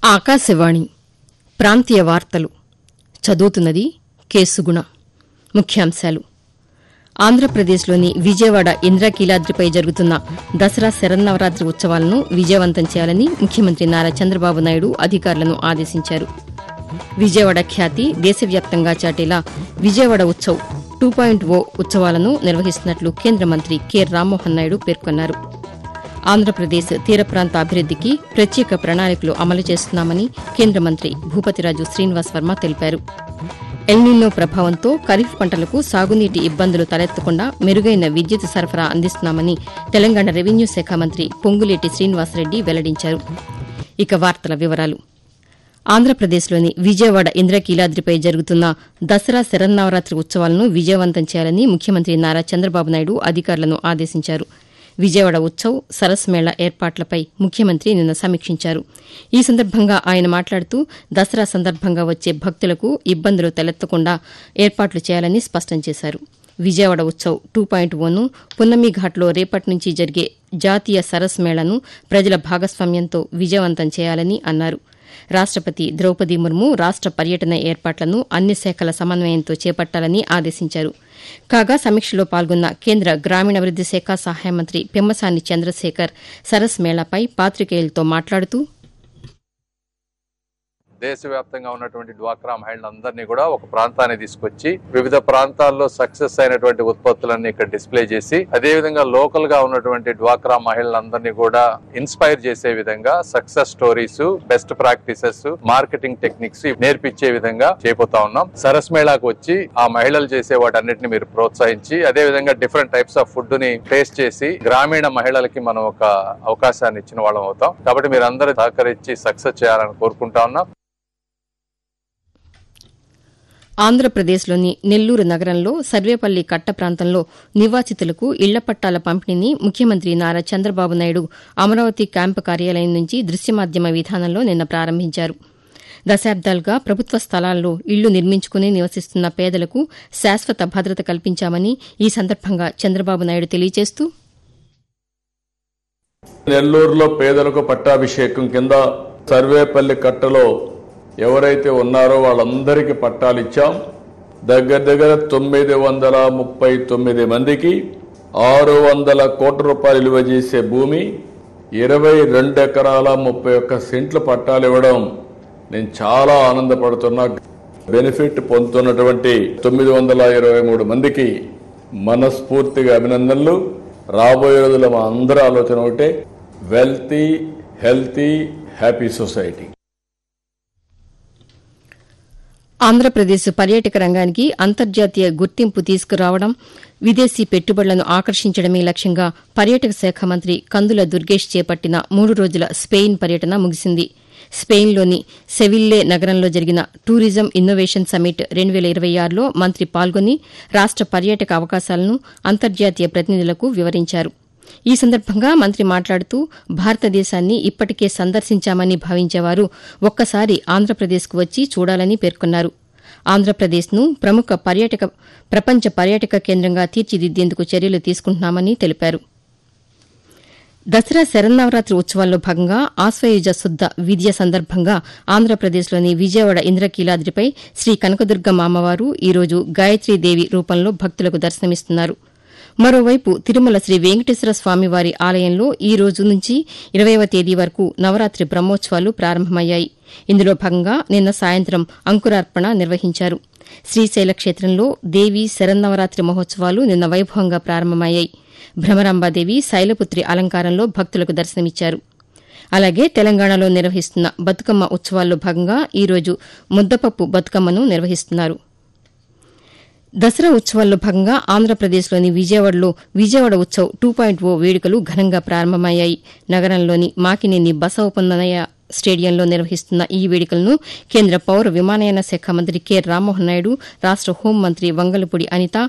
ఆకాశవాణి ప్రాంతీయ వార్తలు చదువుతున్నది కేసుగుణ. ముఖ్యాంశాలు: ఆంధ్రప్రదేశ్లోని విజయవాడ ఇంద్రకీలాద్రిపై జరుగుతున్న దసరా శరన్నవరాత్రి ఉత్సవాలను విజయవంతం చేయాలని ముఖ్యమంత్రి నారా చంద్రబాబు నాయుడు అధికారులను ఆదేశించారు. విజయవాడ ఖ్యాతి దేశవ్యాప్తంగా చాటేలా విజయవాడ ఉత్సవ్ 2.0 ఉత్సవాలను నిర్వహిస్తున్నట్లు కేంద్ర మంత్రి కె రామ్మోహన్ నాయుడు పేర్కొన్నారు. ఆంధ్రప్రదేశ్ తీర ప్రాంత అభివృద్దికి ప్రత్యేక ప్రణాళికలు అమలు చేస్తున్నామని కేంద్ర మంత్రి భూపతిరాజు శ్రీనివాస్ వర్మ తెలిపారు. ఎల్నినో ప్రభావంతో ఖరీఫ్ పంటలకు సాగునీటి ఇబ్బందులు తలెత్తకుండా మెరుగైన విద్యుత్ సరఫరా అందిస్తున్నామని తెలంగాణ రెవెన్యూ శాఖ మంత్రి పొంగులేటి శ్రీనివాసరెడ్డి వెల్లడించారు. ఇక వార్తల వివరాలు: ఆంధ్రప్రదేశ్లోని విజయవాడ ఇంద్రకీలాద్రిపై జరుగుతున్న దసరా శరన్నవరాత్రి ఉత్సవాలను విజయవంతం చేయాలని ముఖ్యమంత్రి నారా చంద్రబాబు నాయుడు అధికారులను ఆదేశించారు. విజయవాడ ఉత్సవ్ సరస్ మేళా ఏర్పాట్లపై ముఖ్యమంత్రి నిన్న సమీక్షించారు. ఈ సందర్భంగా ఆయన మాట్లాడుతూ దసరా సందర్భంగా వచ్చే భక్తులకు ఇబ్బందులు తలెత్తకుండా ఏర్పాట్లు చేయాలని స్పష్టం చేశారు. విజయవాడ ఉత్సవ్ 2.0ను పున్నమి ఘాట్లో రేపటి నుంచి జరిగే జాతీయ సరస్ మేళాను ప్రజల భాగస్వామ్యంతో విజయవంతం చేయాలని అన్నారు. రాష్టపతి ద్రౌపది ముర్ము రాష్ట పర్యటన ఏర్పాట్లను అన్ని శాఖల సమన్వయంతో చేపట్టాలని ఆదేశించారు. కాగా సమీక్షలో పాల్గొన్న కేంద్ర గ్రామీణాభివృద్ది శాఖ సహాయ మంత్రి పెమ్మసాని చంద్రశేఖర్ సరస్ మేళాపై పాతికేయులతో మాట్లాడుతూ, దేశవ్యాప్తంగా ఉన్నటువంటి డ్వాక్రా మహిళలందరినీ కూడా ఒక ప్రాంతాన్ని తీసుకొచ్చి వివిధ ప్రాంతాల్లో సక్సెస్ అయినటువంటి ఉత్పత్తులన్నీ ఇక్కడ డిస్ప్లే చేసి, అదే విధంగా లోకల్ గా ఉన్నటువంటి డ్వాక్రా మహిళలందరినీ కూడా ఇన్స్పైర్ చేసే విధంగా success stories, best practices, marketing techniques నేర్పించే విధంగా చేయబోతా ఉన్నాం. సరస్ మేళాకు వచ్చి ఆ మహిళలు చేసే వాటన్నిటిని మీరు ప్రోత్సహించి, అదే విధంగా డిఫరెంట్ టైప్స్ ఆఫ్ ఫుడ్ ని టేస్ట్ చేసి గ్రామీణ మహిళలకి మనం ఒక అవకాశాన్ని ఇచ్చిన వాళ్ళం అవుతాం. కాబట్టి మీరు అందరూ సహకరించి సక్సెస్ చేయాలని కోరుకుంటా ఉన్నాం. ఆంధ్రప్రదేశ్లోని నెల్లూరు నగరంలో సర్వేపల్లి కట్ట ప్రాంతంలో నివాసితులకు ఇళ్ల పట్టాల పంపిణీని ముఖ్యమంత్రి నారా చంద్రబాబు నాయుడు అమరావతి క్యాంపు కార్యాలయం నుంచి దృశ్యమాధ్యమ విధానంలో నిన్న ప్రారంభించారు. దశాబ్దాలుగా ప్రభుత్వ స్థలాల్లో ఇళ్లు నిర్మించుకుని నివసిస్తున్న పేదలకు శాశ్వత భద్రత కల్పించామని ఈ సందర్భంగా చంద్రబాబు నాయుడు తెలియజేస్తూ, నెల్లూరులో పేదలకు పట్టాభిషేకం కింద సర్వేపల్లి కట్టలో ఎవరైతే ఉన్నారో వాళ్ళందరికీ పట్టాలు ఇచ్చాం. దగ్గర 939 మందికి 600 కోట్ల రూపాయలు విలువ చేసే భూమి, 22 ఎకరాల 31 సెంట్ల పట్టాలు ఇవ్వడం నేను చాలా ఆనందపడుతున్నా. బెనిఫిట్ పొందుతున్నటువంటి 923 మందికి మనస్ఫూర్తిగా అభినందనలు. రాబోయే రోజుల్లో మా అందరి ఆలోచన ఒకటే, wealthy, healthy, happy society. Andhra Pradesh పర్యాటక రంగానికి అంతర్జాతీయ గుర్తింపు తీసుకురావడం, విదేశీ పెట్టుబడులను ఆకర్షించడమే లక్ష్యంగా పర్యాటక శాఖ మంత్రి కందుల దుర్గేష్ చేపట్టిన 3 రోజుల స్పెయిన్ పర్యటన ముగిసింది. స్పెయిన్లోని సెవిల్లే నగరంలో జరిగిన టూరిజం ఇన్నోవేషన్ సమ్మిట్ 2026లో మంత్రి పాల్గొని రాష్ట పర్యాటక అవకాశాలను అంతర్జాతీయ ప్రతినిధులకు వివరించారు. ఈ సందర్భంగా మంత్రి మాట్లాడుతూ, భారతదేశాన్ని ఇప్పటికే సందర్శించామని భావించేవారు ఒక్కసారి ఆంధ్రప్రదేశ్కు వచ్చి చూడాలని పేర్కొన్నారు. ఆంధ్రప్రదేశ్ను ప్రపంచ పర్యాటక కేంద్రంగా తీర్చిదిద్దేందుకు చర్యలు తీసుకుంటున్నామని తెలిపారు. దసరా శరన్నవరాత్రి ఉత్సవాల్లో భాగంగా ఆశ్వయుజ శుద్ద విద్య సందర్భంగా ఆంధ్రప్రదేశ్లోని విజయవాడ ఇంద్రకీలాద్రిపై శ్రీ కనకదుర్గమ్మ అమ్మవారు ఈరోజు గాయత్రీదేవి రూపంలో భక్తులకు దర్శనమిస్తున్నారు. మరోవైపు తిరుమల శ్రీ వెంకటేశ్వర స్వామివారి ఆలయంలో ఈ రోజు నుంచి 20వ తేదీ వరకు నవరాత్రి బ్రహ్మోత్సవాలు ప్రారంభమయ్యాయి. ఇందులో భాగంగా నిన్న సాయంత్రం అంకురార్పణ నిర్వహించారు. శ్రీశైల క్షేత్రంలో దేవీ శరన్నవరాత్రి మహోత్సవాలు నిన్న వైభవంగా ప్రారంభమయ్యాయి. భ్రమరాంబాదేవి శైలపుత్రి అలంకారంలో భక్తులకు దర్శనమిచ్చారు. అలాగే తెలంగాణలో నిర్వహిస్తున్న బతుకమ్మ ఉత్సవాల్లో భాగంగా ఈ రోజు ముద్దపప్పు బతుకమ్మను నిర్వహిస్తున్నారు. దసరా ఉత్సవాల్లో భాగంగా ఆంధ్రప్రదేశ్లోని విజయవాడలో విజయవాడ ఉత్సవ్ 2.0 వేడుకలు ఘనంగా ప్రారంభమయ్యాయి. నగరంలోని మాకినేని బసవపున్నయ్య స్టేడియంలో నిర్వహిస్తున్న ఈ వేడుకలను కేంద్ర పౌర విమానయాన శాఖ మంత్రి కె రామ్మోహన్ నాయుడు, రాష్ట హోంమంత్రి వంగలపూడి అనిత,